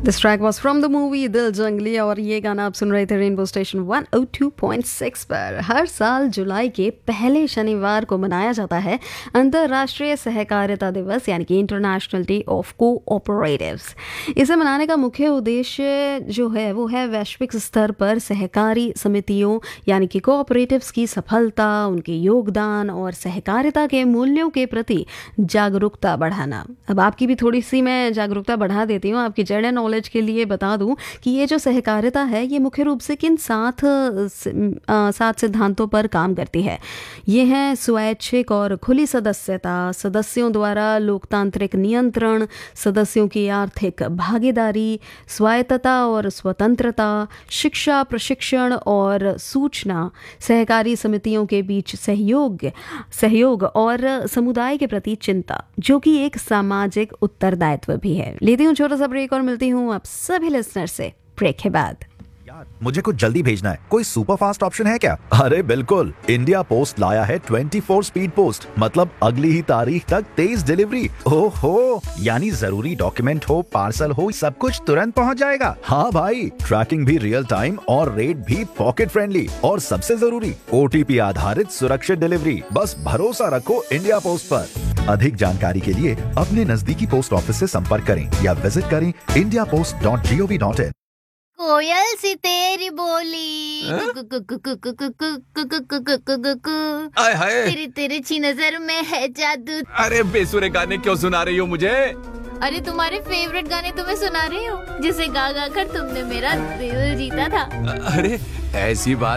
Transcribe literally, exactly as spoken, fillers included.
This track was from the movie दिल जंगली और ये गाना आप सुन रहे थे rainbow station one O two point six पर। हर साल जुलाई के पहले शनिवार को मनाया जाता है अंतर्राष्ट्रीय सहकारिता दिवस यानी कि इंटरनेशनल डे ऑफ कोऑपरेटिव्स। इसे मनाने का मुख्य उद्देश्य जो है वो है वैश्विक स्तर पर सहकारी समितियों यानी कि कोऑपरेटिव्स की सफलता, उनके योगदान और सहकारिता के मूल्यों के प्रति जागरूकता बढ़ाना। अब आपकी भी थोड़ी सी मैं जागरूकता बढ़ा देती हूँ, आपकी जनरल नॉलेज के लिए बता दूं कि ये जो सहकारिता है ये मुख्य रूप से किन सात सात सिद्धांतों पर काम करती है। ये हैं स्वैच्छिक और खुली सदस्यता, सदस्यों द्वारा लोकतांत्रिक नियंत्रण, सदस्यों की आर्थिक भागीदारी, स्वायत्तता और स्वतंत्रता, शिक्षा, प्रशिक्षण और सूचना, सहकारी समितियों के बीच सहयोग सहयोग और समुदाय के प्रति चिंता, जो कि एक सामाजिक उत्तरदायित्व भी है। लेती हूँ छोटा सा ब्रेक और मिलती हूँ आप सभी लिसनर से ब्रेक के बाद। यार मुझे कुछ जल्दी भेजना है, कोई सुपर फास्ट ऑप्शन है क्या? अरे बिल्कुल, इंडिया पोस्ट लाया है चौबीस स्पीड पोस्ट, मतलब अगली ही तारीख तक तेज डिलीवरी। ओहो, यानी जरूरी डॉक्यूमेंट हो, पार्सल हो, सब कुछ तुरंत पहुंच जाएगा। हाँ भाई, ट्रैकिंग भी रियल टाइम और रेट भी पॉकेट फ्रेंडली, और सबसे जरूरी ओटीपी आधारित सुरक्षित डिलीवरी। बस भरोसा रखो इंडिया पोस्ट पर। अधिक जानकारी के लिए अपने नजदीकी पोस्ट ऑफिस से संपर्क करें या विजिट करें India post dot G O V dot in. कोयल सी तेरी बोली, आय हाय, तेरी तिरछी नजर में है जादू। अरे बेसुरे गाने क्यों सुना रही हो मुझे? अरे तुम्हारे फेवरेट गाने तुम्हें सुना रही हूँ, जिसे गा गा कर तुमने मेरा दिल जीता था। अरे ऐसी बात